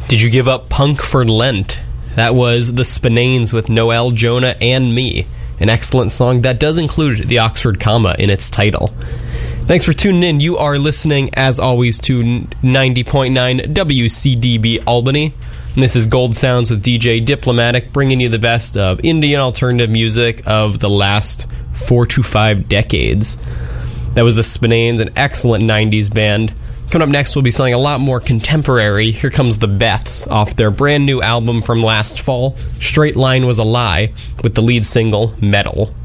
Did you give up punk for Lent? That was the Spinanes with Noel, Jonah, and Me. An excellent song that does include the Oxford comma in its title. Thanks for tuning in. You are listening, as always, to 90.9 WCDB Albany. And this is Gold Sounds with DJ Diplomatic, bringing you the best of Indian alternative music of the last 4 to 5 decades. That was the Spinanes, an excellent 90s band. Coming up next, we'll be something a lot more contemporary. Here comes the Beths off their brand new album from last fall, Straight Line Was a Lie, with the lead single, Metal.